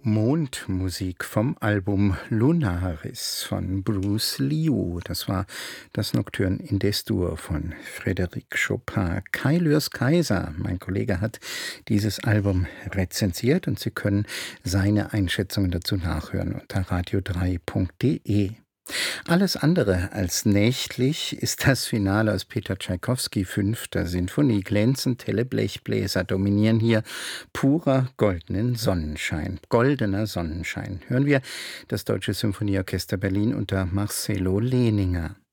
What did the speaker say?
Mondmusik vom Album Lunaris von Bruce Liu. Das war das Nocturne in D-Dur von Frédéric Chopin. Kai Lürs-Kaiser, mein Kollege, hat dieses Album rezensiert und Sie können seine Einschätzungen dazu nachhören unter radio3.de. Alles andere als nächtlich ist das Finale aus Peter Tschaikowski 5. Sinfonie. Glänzend helle Blechbläser dominieren hier, purer goldener Sonnenschein. Hören wir das Deutsche Symphonieorchester Berlin unter Marcelo Lehninger.